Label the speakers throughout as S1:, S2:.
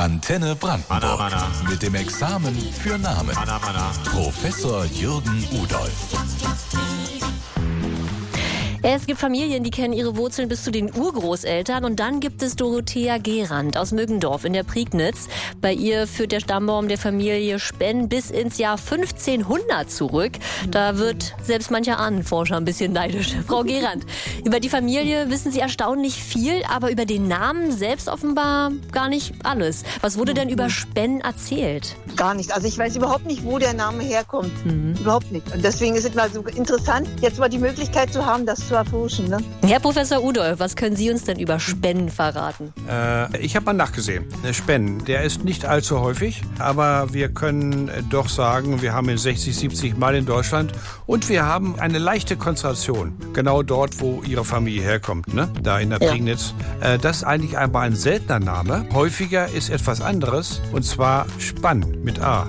S1: Antenne Brandenburg mit dem Examen für Namen. Professor Jürgen Udolph.
S2: Es gibt Familien, die kennen ihre Wurzeln bis zu den Urgroßeltern. Und dann gibt es Dorothea Gerand aus Müggendorf in der Prignitz. Bei ihr führt der Stammbaum der Familie Spenn bis ins Jahr 1500 zurück. Da wird selbst mancher Ahnenforscher ein bisschen neidisch. Frau Gerand, über die Familie wissen Sie erstaunlich viel, aber über den Namen selbst offenbar gar nicht alles. Was wurde denn über Spenn erzählt?
S3: Gar nicht. Also ich weiß überhaupt nicht, wo der Name herkommt. Überhaupt nicht. Und deswegen ist es mal so interessant, jetzt mal die Möglichkeit zu haben, das zu erforschen. Ne?
S2: Herr Professor Udolph, was können Sie uns denn über Spenn verraten?
S4: Ich habe mal nachgesehen. Spenn, der ist nicht allzu häufig, aber wir können doch sagen, wir haben ihn 60, 70 Mal in Deutschland und wir haben eine leichte Konzentration, genau dort, wo Ihre Familie herkommt, ne? Da in der Prignitz. Das ist eigentlich einmal ein seltener Name. Häufiger ist etwas anderes, und zwar Spann mit A.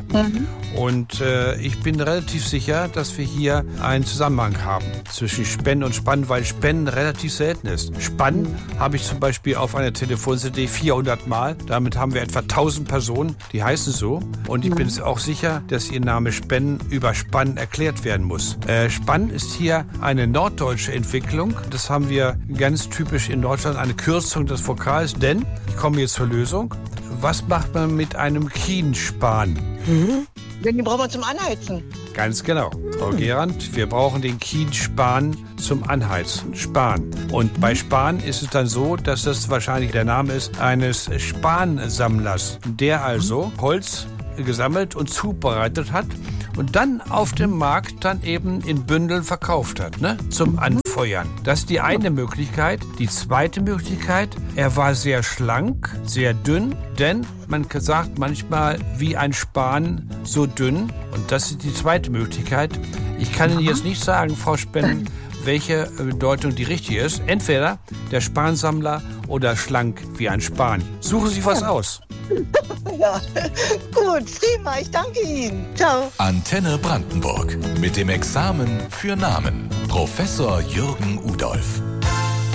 S4: Und ich bin relativ sicher, dass wir hier einen Zusammenhang haben zwischen Spenn und Spann, weil Spenn relativ selten ist. Spann habe ich zum Beispiel auf einer Telefon-CD 400 Mal. Damit haben wir etwa 1000 Personen, die heißen so. Und ich bin auch sicher, dass ihr Name Spenn über Spann erklärt werden muss. Spann ist hier eine norddeutsche Entwicklung. Das haben wir ganz typisch in Deutschland, eine Kürzung des Vokals. Denn, ich komme jetzt zur Lösung, was macht man mit einem Kienspan?
S3: Den brauchen wir zum Anheizen.
S4: Ganz genau, Frau Gerand, wir brauchen den Kienspan zum Anheizen, Span. Und bei Span ist es dann so, dass das wahrscheinlich der Name ist eines Spansammlers, der also Holz gesammelt und zubereitet hat und dann auf dem Markt dann eben in Bündeln verkauft hat, ne? Zum Anfeuern. Das ist die eine Möglichkeit. Die zweite Möglichkeit, er war sehr schlank, sehr dünn, denn man sagt manchmal wie ein Span so dünn. Und das ist die zweite Möglichkeit. Ich kann Ihnen jetzt nicht sagen, Frau Spenn, welche Bedeutung die richtige ist. Entweder der Spansammler oder schlank wie ein Span. Suchen Sie was aus.
S3: Ja, gut, prima, ich danke Ihnen. Ciao.
S1: Antenne Brandenburg mit dem Examen für Namen. Professor Jürgen Udolph.